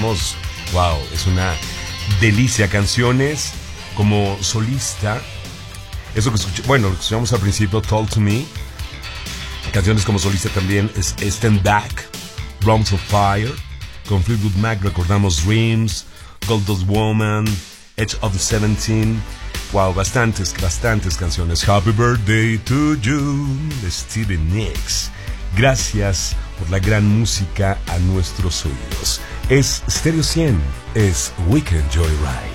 Moss, wow, es una delicia. Canciones como solista, eso que lo que escuchamos al principio, Talk to Me. Canciones como solista también es Stand Back, Drums of Fire. Con Fleetwood Mac recordamos Dreams, Gold Dust Woman, Edge of the 17. Wow, bastantes canciones. Happy Birthday to You de Stevie Nicks. Gracias por la gran música a nuestros oídos. Es Stereo 100, es Weekend Joyride.